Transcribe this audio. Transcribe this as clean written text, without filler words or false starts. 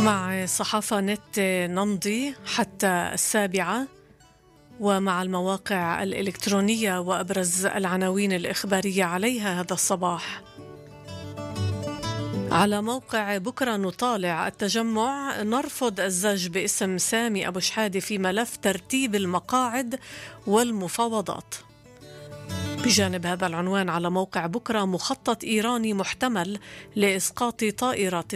مع صحافة نت نمضي حتى 7، ومع المواقع الإلكترونية وأبرز العناوين الإخبارية عليها هذا الصباح. على موقع بكرة نطالع: التجمع نرفض الزج باسم سامي أبو شحادة في ملف ترتيب المقاعد والمفاوضات. بجانب هذا العنوان على موقع بكرة: مخطط إيراني محتمل لإسقاط طائرة